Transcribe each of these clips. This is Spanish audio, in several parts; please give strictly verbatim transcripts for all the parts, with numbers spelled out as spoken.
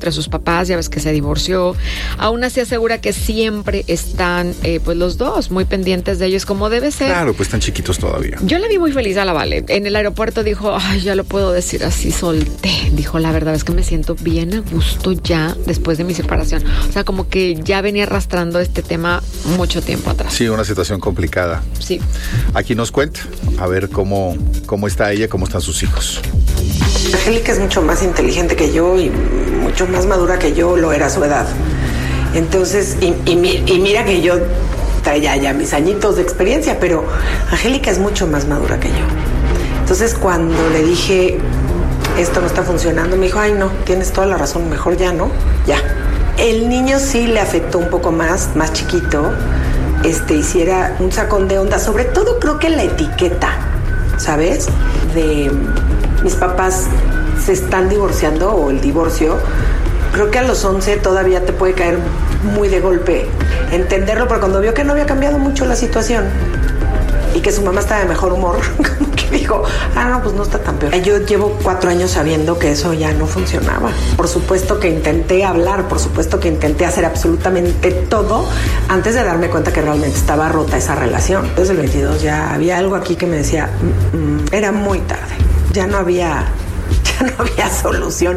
entre sus papás, ya ves que se divorció. Aún así asegura que siempre están eh, pues los dos muy pendientes de ellos como debe ser. Claro, pues están chiquitos todavía. Yo la vi muy feliz a la Vale. En el aeropuerto dijo, ay, ya lo puedo decir así, solté. Dijo, la verdad es que me siento bien a gusto ya después de mi separación. O sea, como que ya venía arrastrando este tema mucho tiempo atrás. Sí, una situación complicada. Sí. Aquí nos cuenta, a ver cómo, cómo está ella, cómo están sus hijos. Angélica es mucho más inteligente que yo y mucho más madura que yo lo era a su edad. Entonces, y, y, y mira que yo traía ya mis añitos de experiencia, pero Angélica es mucho más madura que yo. Entonces, cuando le dije, esto no está funcionando, me dijo, ay no, tienes toda la razón, mejor ya, ¿no? Ya. El niño sí le afectó un poco más, más chiquito, este, hiciera un sacón de onda, sobre todo creo que la etiqueta, ¿sabes? De mis papás se están divorciando o el divorcio. Creo que a los once todavía te puede caer muy de golpe entenderlo, pero cuando vio que no había cambiado mucho la situación y que su mamá estaba de mejor humor, como que dijo, ah, no, pues no está tan peor. Yo llevo cuatro años sabiendo que eso ya no funcionaba. Por supuesto que intenté hablar, por supuesto que intenté hacer absolutamente todo antes de darme cuenta que realmente estaba rota esa relación. Desde el veintidós ya había algo aquí que me decía, mm, mm, era muy tarde, ya no había, ya no había solución.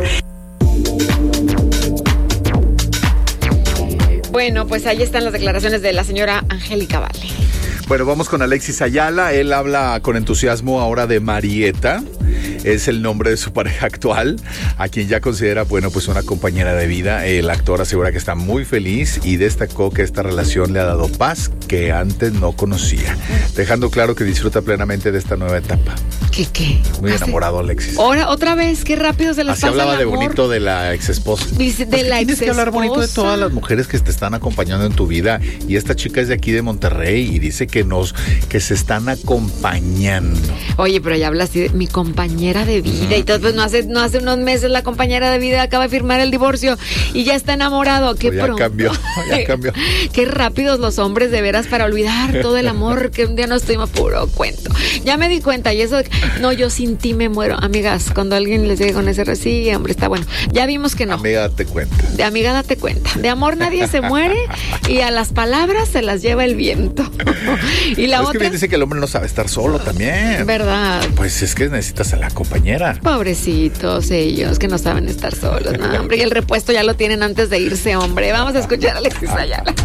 Bueno, pues ahí están las declaraciones de la señora Angélica Vale. Bueno, vamos con Alexis Ayala. Él habla con entusiasmo ahora de Marieta. Es el nombre de su pareja actual, a quien ya considera, bueno, pues una compañera de vida. El actor asegura que está muy feliz y destacó que esta relación le ha dado paz que antes no conocía, dejando claro que disfruta plenamente de esta nueva etapa. ¿Qué qué? Muy enamorado, Alexis. Ahora, otra vez, qué rápido se les pasa el amor. Así hablaba de bonito de la ex esposa. Dice, de pues la ex tienes que hablar bonito de todas las mujeres que te están acompañando en tu vida. Y esta chica es de aquí de Monterrey y dice que nos, que se están acompañando. Oye, pero ya habla así de mi compañera de vida. Mm. Y todo, pues no hace, no hace unos meses la compañera de vida acaba de firmar el divorcio y ya está enamorado. Qué pues ya pronto. cambió, ya cambió. Qué rápidos los hombres de veras para olvidar todo el amor que un día nos tuvimos, puro cuento. Ya me di cuenta y eso, no, yo sin ti me muero. Amigas, cuando alguien les llega con ese, sí, hombre, está bueno. Ya vimos que no. Amiga, date cuenta. De amiga, date cuenta. De amor nadie se muere y a las palabras se las lleva el viento. Y la es otra. que bien dice que el hombre no sabe estar solo también. ¿Verdad? Pues es que necesitas a la compañera. Pobrecitos ellos que no saben estar solos, no, hombre. Y el repuesto ya lo tienen antes de irse, hombre. Vamos a escuchar a Alexis Ayala.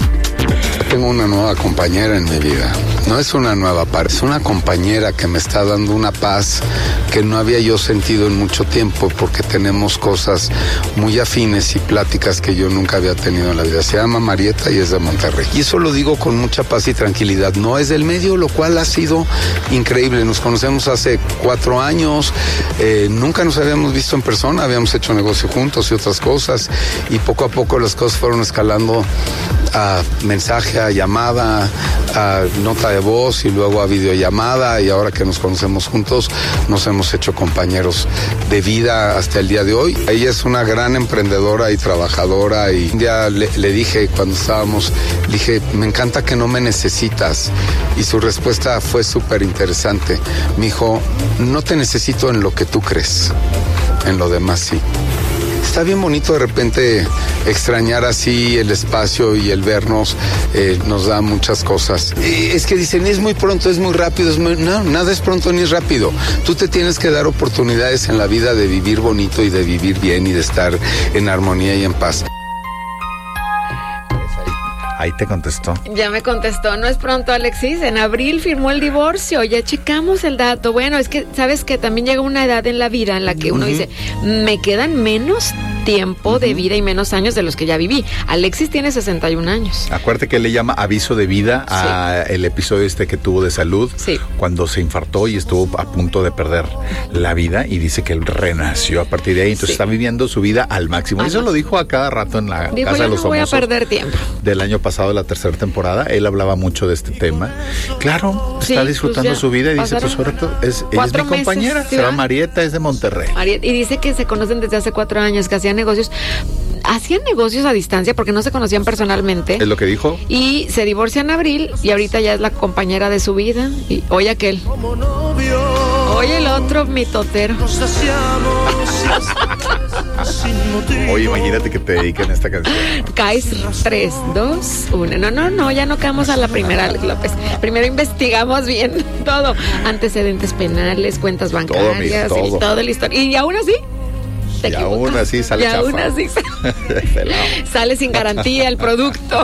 Tengo una nueva compañera en mi vida. No es una nueva pareja, es una compañera que me está dando una paz que no había yo sentido en mucho tiempo porque tenemos cosas muy afines y pláticas que yo nunca había tenido en la vida. Se llama Marieta y es de Monterrey. Y eso lo digo con mucha paz y tranquilidad. No es del medio, lo cual ha sido increíble. Nos conocemos hace cuatro años, eh, nunca nos habíamos visto en persona, habíamos hecho negocio juntos y otras cosas. Y poco a poco las cosas fueron escalando a mensaje, a llamada, a nota de voz y luego a videollamada, y ahora que nos conocemos juntos nos hemos hecho compañeros de vida hasta el día de hoy. Ella es una gran emprendedora y trabajadora, y un día le, le dije cuando estábamos, le dije, me encanta que no me necesitas, y su respuesta fue súper interesante. Me dijo, no te necesito en lo que tú crees, en lo demás sí. Está bien bonito de repente extrañar así el espacio y el vernos, eh, nos da muchas cosas. Eh, es que dicen, es muy pronto, es muy rápido. Es muy... No, nada es pronto ni es rápido. Tú te tienes que dar oportunidades en la vida de vivir bonito y de vivir bien y de estar en armonía y en paz. Ahí te contestó. Ya me contestó, no es pronto, Alexis. En abril firmó el divorcio, ya checamos el dato. Bueno, es que, ¿sabes que también llega una edad en la vida en la que uno uh-huh. dice, me quedan menos tiempo uh-huh. de vida y menos años de los que ya viví? Alexis tiene sesenta y un años. Acuérdate que él le llama aviso de vida a sí. el episodio este que tuvo de salud, sí. cuando se infartó y estuvo a punto de perder la vida, y dice que él renació a partir de ahí, entonces sí. está viviendo su vida al máximo. Ajá. Eso lo dijo a cada rato en la dijo, Casa de los no voy Famosos a perder tiempo. Del año pasado, la tercera temporada, él hablaba mucho de este tema. Claro, sí, está disfrutando pues su vida y dice, pues sobre todo, es, ella es mi compañera, se llama Marieta, es de Monterrey. Marieta, y dice que se conocen desde hace cuatro años, que hacían negocios, hacían negocios a distancia porque no se conocían personalmente. Es lo que dijo. Y se divorcia en abril y ahorita ya es la compañera de su vida. Y oye aquel. Oye el otro mitotero. Oye, imagínate que te dediquen a esta canción. Caes tres, dos, uno. No, no, no, ya no quedamos a la primera, Alex López. Primero investigamos bien todo. Antecedentes penales, cuentas bancarias, todo, y todo la historia. Y aún así... Y aún así sale y chafa. aún así sale sin garantía el producto.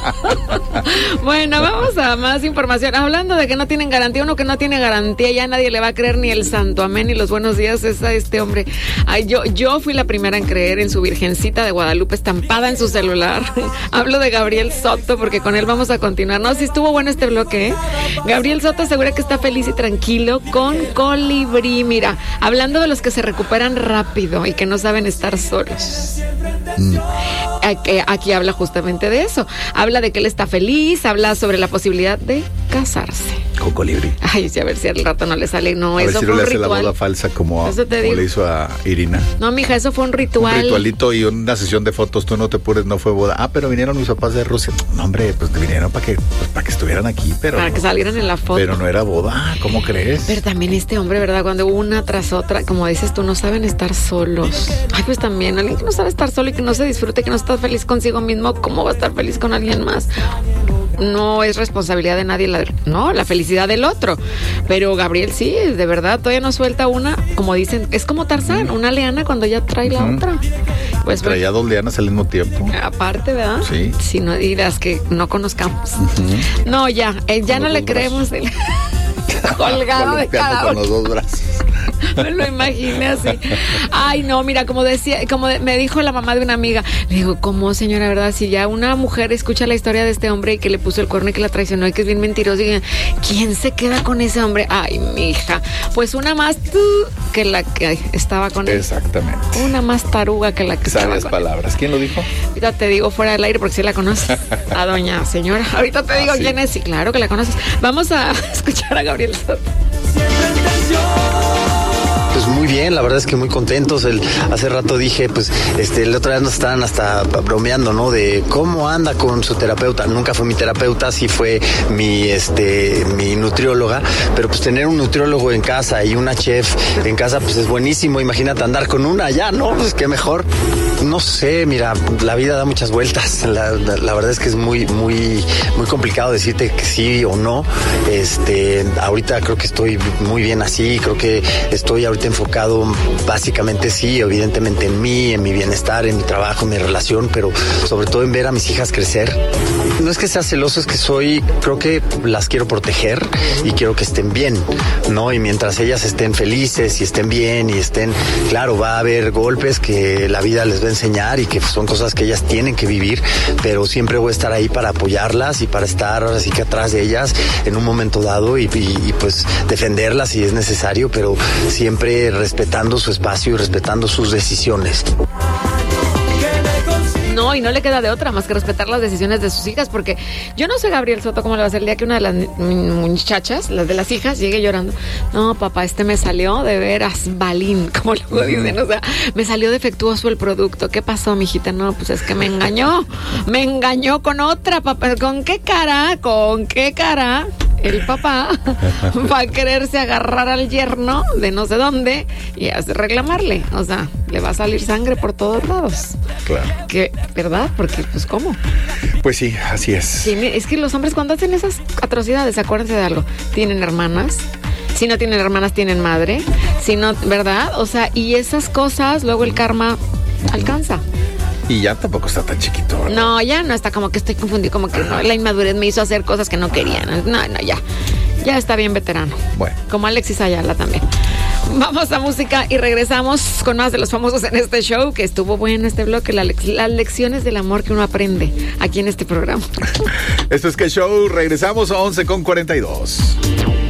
Bueno, vamos a más información. Hablando de que no tienen garantía, uno que no tiene garantía, ya nadie le va a creer ni el santo amén ni los buenos días es a este hombre. Ay, yo, yo fui la primera en creer en su Virgencita de Guadalupe estampada en su celular. Hablo de Gabriel Soto porque con él vamos a continuar. No, si estuvo bueno este bloque, ¿eh? Gabriel Soto asegura que está feliz y tranquilo con Colibrí. Mira, hablando de los que se recuperan rápido y que no saben estar solos. Mm. Aquí, aquí habla justamente de eso. Habla de que él está feliz, habla sobre la posibilidad de casarse. Con Colibrí. Ay, sí, a ver si al rato no le sale. No, a eso ver si fue no un le hace ritual. La boda falsa como, como le hizo a Irina. No, mija, eso fue un ritual. Un ritualito y una sesión de fotos. Tú no te apures, no fue boda. Ah, pero vinieron mis papás de Rusia. No, hombre, pues vinieron para que, pues, para que estuvieran aquí, pero... Para que salieran en la foto. Pero no era boda, ¿cómo crees? Pero también este hombre, ¿verdad? Cuando una tras otra, como dices tú, no saben estar solos. Ay, pues también, alguien que no sabe estar solo y que no se disfrute, que no está feliz consigo mismo, ¿cómo va a estar feliz con alguien más? No es responsabilidad de nadie, la, no, la felicidad del otro. Pero Gabriel sí, de verdad, todavía no suelta una, como dicen, es como Tarzán, una liana cuando ya trae la uh-huh. otra. Pues traía dos lianas al mismo tiempo. Aparte, ¿verdad? Sí. Si no, y las que no conozcamos. Uh-huh. No, ya, eh, ya no le creemos el colgado de cada con los dos brazos. Me lo imaginé así. Ay, no, mira, como decía, como me dijo la mamá de una amiga, le digo, ¿cómo, señora, verdad? Si ya una mujer escucha la historia de este hombre y que le puso el cuerno y que la traicionó y que es bien mentiroso, y ¿quién se queda con ese hombre? Ay, mija, pues una más tú que la que estaba con él. Exactamente. Una más taruga que la que estaba con palabras. Él. ¿Quién lo dijo? Ahorita te digo fuera del aire porque sí la conoces. A doña señora. Ahorita te digo ah, ¿sí? quién es. Sí, claro que la conoces. Vamos a escuchar a Gabriel Soto. Pues muy bien, la verdad es que muy contentos. El, hace rato dije, pues, este, el otro día nos estaban hasta bromeando, ¿no? De cómo anda con su terapeuta. Nunca fue mi terapeuta, sí fue mi, este, mi nutrióloga. Pero pues tener un nutriólogo en casa y una chef en casa, pues es buenísimo. Imagínate andar con una ya, ¿no? Pues qué mejor. No sé, mira, la vida da muchas vueltas. La, la, la verdad es que es muy, muy, muy complicado decirte que sí o no. Este, ahorita creo que estoy muy bien así. Creo que estoy ahorita enfocado básicamente sí, evidentemente en mí, en mi bienestar, en mi trabajo, en mi relación, pero sobre todo en ver a mis hijas crecer. No es que sea celoso, es que soy, creo que las quiero proteger y quiero que estén bien, ¿no? Y mientras ellas estén felices y estén bien y estén, claro, va a haber golpes que la vida les va a enseñar y que son cosas que ellas tienen que vivir, pero siempre voy a estar ahí para apoyarlas y para estar ahora sí que atrás de ellas en un momento dado y, y, y pues defenderlas si es necesario, pero siempre respetando su espacio y respetando sus decisiones. No, y no le queda de otra más que respetar las decisiones de sus hijas, porque yo no sé Gabriel Soto cómo le va a hacer el día que una de las muchachas, las de las hijas, llegue llorando. No, papá, este me salió de veras balín, como luego dicen, o sea, me salió defectuoso el producto. ¿Qué pasó, mijita? No, pues es que me engañó, me engañó con otra, papá. ¿Con qué cara? ¿Con qué cara? El papá va a quererse agarrar al yerno de no sé dónde y hace reclamarle. O sea, le va a salir sangre por todos lados. Claro. Que, ¿verdad? Porque, pues, ¿cómo? Pues sí, así es. Sí, es que los hombres cuando hacen esas atrocidades, acuérdense de algo, tienen hermanas. Si no tienen hermanas, tienen madre. Si no, ¿verdad? O sea, y esas cosas, luego el karma alcanza. Y ya tampoco está tan chiquito, ¿verdad? No, ya no está como que estoy confundido, como que no, la inmadurez me hizo hacer cosas que no querían. No, no, ya. Ya está bien veterano. Bueno. Como Alexis Ayala también. Vamos a música y regresamos con más de los famosos en este show, que estuvo bueno este bloque, la le- las lecciones del amor que uno aprende aquí en este programa. Esto es Que Show, regresamos a once con cuarenta y dos.